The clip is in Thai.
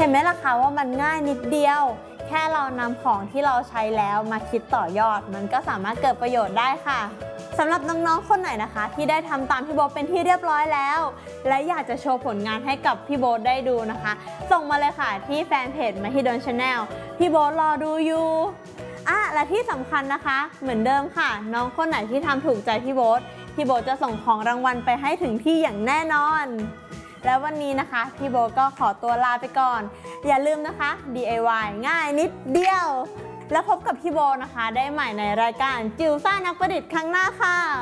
นไหมล่ะคะว่ามันง่ายนิดเดียวแค่เรานำของที่เราใช้แล้วมาคิดต่อยอดมันก็สามารถเกิดประโยชน์ได้ค่ะสำหรับน้องๆคนไหนนะคะที่ได้ทำตามพี่โบ๊ทเป็นที่เรียบร้อยแล้วและอยากจะโชว์ผลงานให้กับพี่โบ๊ทได้ดูนะคะส่งมาเลยค่ะที่แฟนเพจ Mahidol Channel พี่โบ๊ทรอดูอยู่และที่สำคัญนะคะเหมือนเดิมค่ะน้องคนไหนที่ทำถูกใจพี่โบ๊ทจะส่งของรางวัลไปให้ถึงที่อย่างแน่นอนแล้ววันนี้นะคะพี่โบ๊ทก็ขอตัวลาไปก่อนอย่าลืมนะคะ DIY ง่ายนิดเดียวแล้วพบกับพี่โบ๊ทนะคะได้ใหม่ในรายการจิ๋วซ่านักประดิษฐ์ครั้งหน้าค่ะ